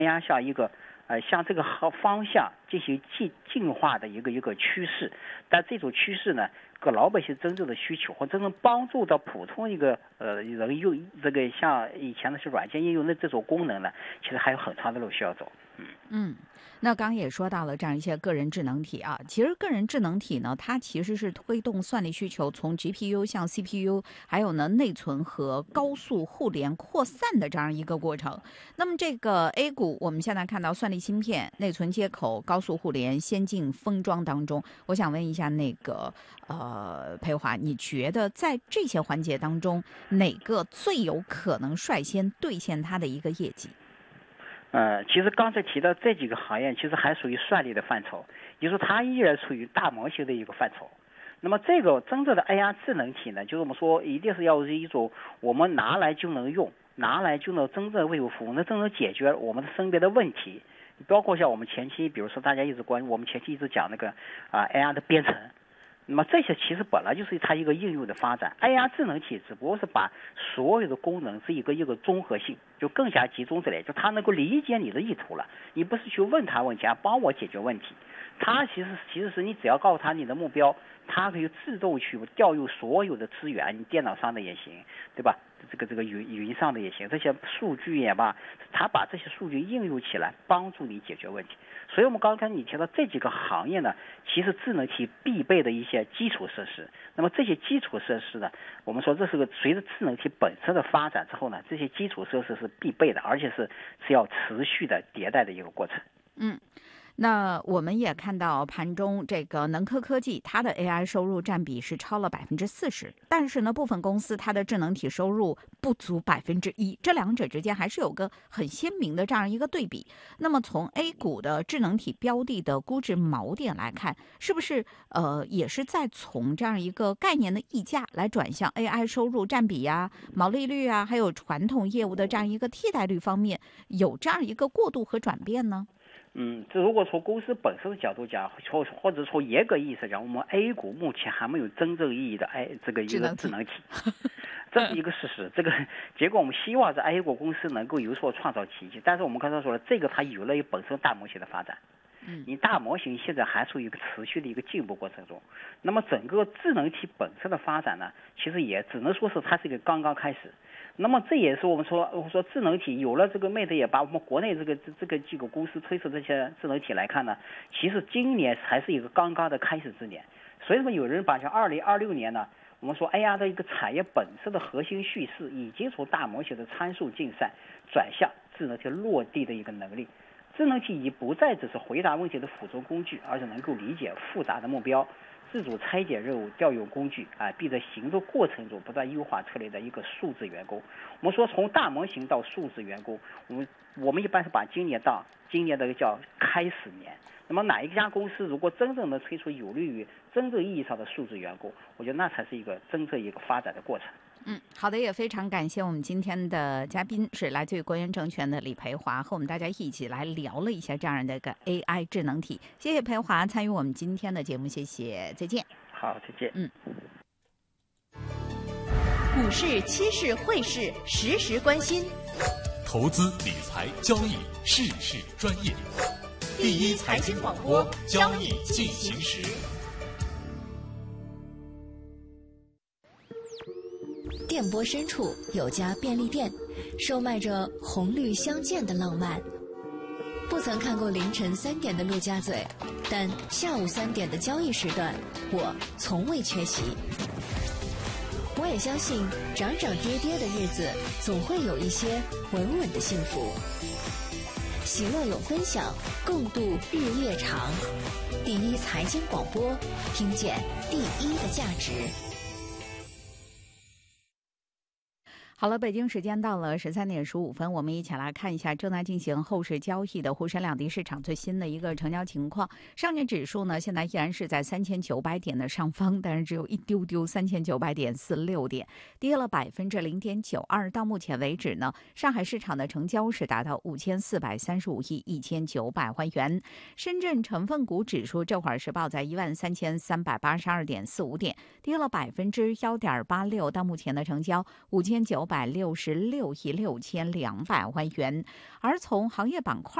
压向一个向这个方向进行进化的一个趋势。但这种趋势呢，和老百姓真正的需求或真正帮助到普通一个人用这个像以前那些软件应用的这种功能呢，其实还有很长的路需要走。 那刚也说到了这样一些个人智能体啊，其实个人智能体呢，它其实是推动算力需求从 GPU 向 CPU， 还有呢内存和高速互联扩散的这样一个过程。那么这个 A 股，我们现在看到算力芯片、内存接口、高速互联、先进封装当中，我想问一下那个裴华，你觉得在这些环节当中，哪个最有可能率先兑现它的一个业绩？ 其实刚才提到这几个行业，其实还属于算力的范畴，也就是说它依然处于大模型的一个范畴。那么这个真正的 AI 智能体呢，就是我们说一定是要是一种我们拿来就能用，拿来就能真正为我服务，能真正解决我们的身边的问题。包括像我们前期，比如说大家一直关，我们前期一直讲那个AI 的编程。那么这些其实本来就是它一个应用的发展 ，AI 智能体只不过是把所有的功能是一个综合性，就更加集中这里，就它能够理解你的意图了。你不是去问他问题，帮我解决问题。它其实是你只要告诉他你的目标，它可以自动去调用所有的资源，你电脑上的也行，对吧？这个云上的也行，这些数据也罢，它把这些数据应用起来，帮助你解决问题。所以我们刚才你提到这几个行业呢，其实智能体必备的一些基础设施。那么这些基础设施呢，我们说这是个随着智能体本身的发展之后呢，这些基础设施是必备的，而且是要持续的迭代的一个过程。 那我们也看到盘中这个能科科技，它的 AI 收入占比是超了40%，但是呢，部分公司它的智能体收入不足1%，这两者之间还是有个很鲜明的这样一个对比。那么从 A 股的智能体标的的估值锚点来看，是不是也是在从这样一个概念的溢价来转向 AI 收入占比呀、毛利率啊，还有传统业务的这样一个替代率方面，有这样一个过渡和转变呢？ 这如果从公司本身的角度讲，或者从严格意义上讲，我们 A 股目前还没有真正意义的这个一个智能体，这是一个事实。这个结果我们希望在 A 股公司能够有所创造奇迹，但是我们刚才说了，这个它有了本身大模型的发展，你大模型现在还处于一个持续的一个进步过程中。那么整个智能体本身的发展呢，其实也只能说是它是一个刚刚开始。那么这也是我们说智能体有了这个 Mate 也把我们国内这个几个公司推出这些智能体来看呢，其实今年还是一个刚刚的开始之年。所以说有人把像2026年呢，我们说 AI 的一个产业本身的核心叙事已经从大模型的参数竞赛转向智能体落地的一个能力。智能体已不再只是回答问题的辅助工具，而是能够理解复杂的目标，自主拆解任务，调用工具并在行动过程中不断优化策略的一个数字员工。我们说从大模型到数字员工，我们一般是把今年的叫开始年。那么哪一家公司如果真正能推出有利于真正意义上的数字员工，我觉得那才是一个真正一个发展的过程。 好的，也非常感谢我们今天的嘉宾是来自于国元证券的李培华，和我们大家一起来聊了一下这样的一个 AI 智能体。谢谢培华参与我们今天的节目，谢谢，再见。 好，再见。 股市、期市、汇市，时时关心。 投资理财交易，事事专业。第一财经广播，交易进行时。 电波深处有家便利店，售卖着红绿相间的浪漫。不曾看过凌晨3点的陆家嘴，但下午3点的交易时段，我从未缺席。我也相信，涨涨跌跌的日子，总会有一些稳稳的幸福。喜乐有分享，共度日夜长。第一财经广播，听见第一的价值。 好了，北京时间到了13点15分，我们一起来看一下正在进行后市交易的沪深两地市场最新的一个成交情况。上证指数呢，现在依然是在3900点的上方，但是只有一丢丢3900.46点，跌了0.92%。到目前为止呢，上海市场的成交是达到5435亿1900万元。深圳成分股指数这会儿是报在13382.45点，跌了1.86%。到目前的成交5900 966亿6200万元。而从行业板块